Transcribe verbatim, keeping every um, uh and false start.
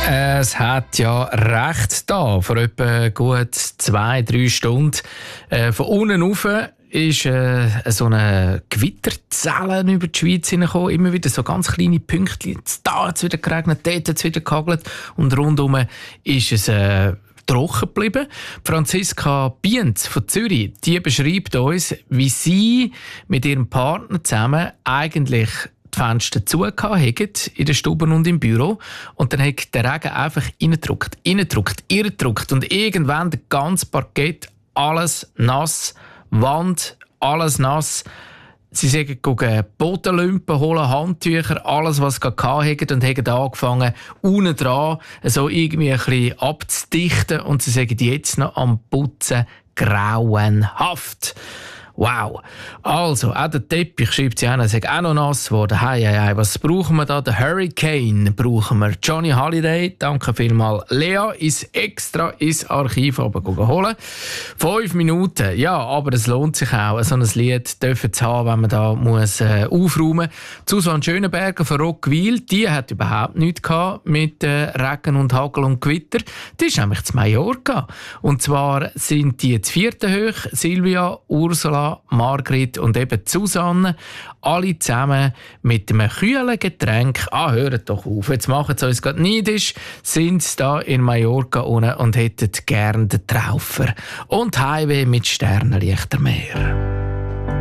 Es hat ja recht da. Vor etwa gut zwei, drei Stunden äh, von unten rauf ist äh, so eine Gewitterzelle über die Schweiz hineingekommen. Immer wieder so ganz kleine Pünktchen. Da hat es wieder geregnet, dort hat es wieder gehagelt. Und rundum ist es äh, trocken geblieben. Franziska Bienz von Zürich, die beschreibt uns, wie sie mit ihrem Partner zusammen eigentlich die Fenster zugehört haben, in den Stuben und im Büro. Und dann hat der Regen einfach reingedrückt, reingedrückt, reingedrückt. Und irgendwann das ganze Parkett, alles nass, Wand, alles nass. Sie sind gegangen, Bodenlümpen holen, Handtücher, alles, was sie hatten, und haben angefangen, unten dran so irgendwie ein bisschen abzudichten. Und sie sagen jetzt noch am Putzen grauenhaft. Wow. Also, auch der Teppich, schreibt sie an, er sagt auch noch nass geworden. Hei, hei, hei, was brauchen wir da? Den Hurricane brauchen wir. Johnny Halliday, danke vielmals. Lea ist extra ins Archiv holen. Fünf Minuten, ja, aber es lohnt sich auch, so ein Lied dürfen zu haben, wenn man da muss, äh, aufräumen muss. Susanne Schönenberger von Roggwil, die hat überhaupt nichts gehabt mit äh, Regen und Hagel und Gewitter. Die ist nämlich zu Mallorca. Und zwar sind die zu vierten hoch, Silvia, Ursula, Margrit und eben Susanne, alle zusammen mit einem kühlen Getränk. Ah, hört doch auf, jetzt machen sie uns gerade neidisch, sind sie da in Mallorca unten und hätten gerne den Traufer und Heimweh mit Sternenlichtermeer.